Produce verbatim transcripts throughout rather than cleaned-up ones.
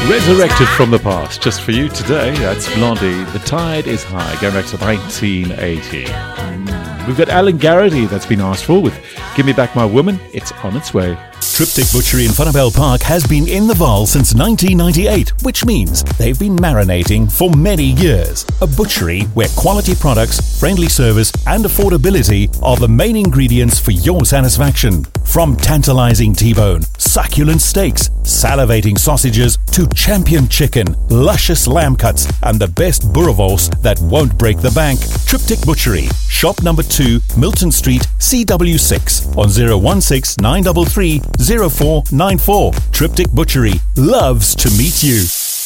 Resurrected from the past, just for you today. That's Blondie. The Tide is High, going back to nineteen eighty. Mm. We've got Alan Garrity that's been asked for with Give Me Back My Woman. It's on its way. Triptych Butchery in Funnabell Park has been in the Vaal since nineteen ninety-eight, which means they've been marinating for many years. A butchery where quality products, friendly service and affordability are the main ingredients for your satisfaction. From tantalizing T-bone, succulent steaks, salivating sausages to champion chicken, luscious lamb cuts and the best boerewors that won't break the bank. Triptych Butchery, shop number two, Milton Street, C W six on zero one six nine three three zero four nine four. Triptych Butchery loves to meet you.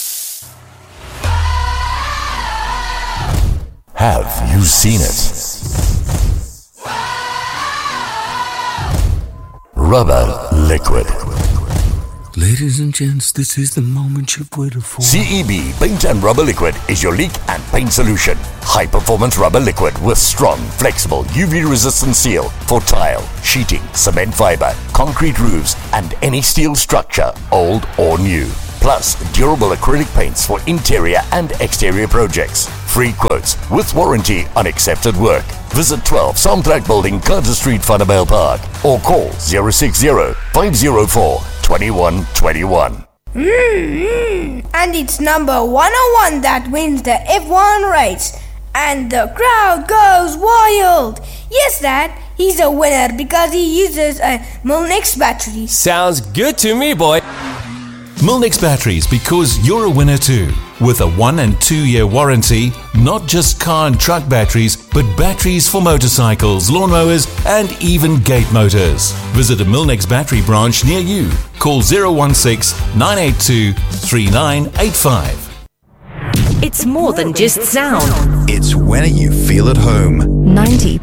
Have you seen it? Rubber liquid. Ladies and gents, this is the moment you've waited for. C E B Paint and Rubber Liquid is your leak and paint solution. High performance rubber liquid with strong, flexible, U V resistant seal for tile, sheeting, cement fiber, concrete roofs and any steel structure, old or new. Plus, durable acrylic paints for interior and exterior projects. Free quotes with warranty on accepted work. Visit twelve Samtrak Building, Carter Street, Funnabell Park or call zero six zero five zero four two one two one. Mm-hmm. And it's number one oh one that wins the F one race. And the crowd goes wild. Yes, Dad, he's a winner because he uses a Milnex battery. Sounds good to me, boy. Milnex batteries, because you're a winner too. With a one and two year warranty, not just car and truck batteries, but batteries for motorcycles, lawnmowers, and even gate motors. Visit a Milnex battery branch near you. Call zero one six nine eight two three nine eight five. It's more than just sound. It's when you feel at home. ninety